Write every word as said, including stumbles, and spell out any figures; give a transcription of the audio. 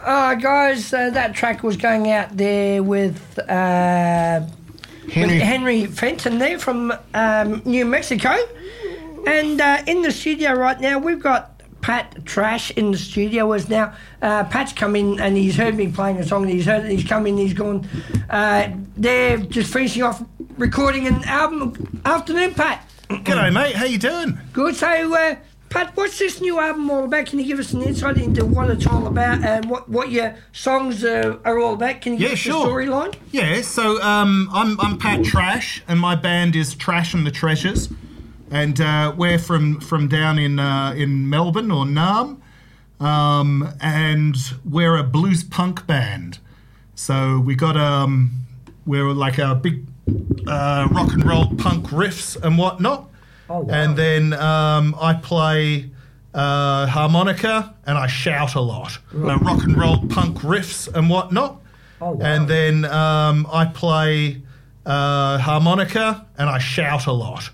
Uh, guys, uh, that track was going out there with, uh, Henry. with Henry Fenton there from um, New Mexico. And uh, in the studio right now, we've got Pat Trash in the studio. As now, uh, Pat's come in and he's heard me playing a song and he's heard it, he's come in, he's gone, uh, they're just finishing off recording an album. Afternoon, Pat. G'day, mate. How you doing? Good. So, uh, Pat, what's this new album all about? Can you give us an insight into what it's all about and what, what your songs uh, are all about? Can you give Yeah, us sure. the storyline? Yeah, so um, I'm, I'm Pat Trash, and my band is Trash and the Treasures. And uh, we're from, from down in uh, in Melbourne or Naarm. Um, and we're a blues punk band. So we got um, we're like a big uh, rock and roll punk riffs and whatnot. Oh, wow. And then um, I play uh, harmonica and I shout a lot. Uh, rock and roll punk riffs and whatnot. Oh, wow. And then um, I play uh, harmonica and I shout a lot.